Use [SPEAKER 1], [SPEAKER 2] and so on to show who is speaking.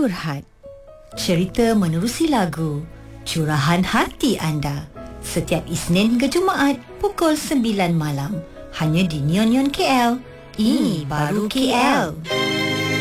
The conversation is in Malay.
[SPEAKER 1] Curhat. Cerita menerusi lagu Curahan Hati Anda setiap Isnin hingga Jumaat pukul 9 malam hanya di Neon Neon KL. Ini baru KL.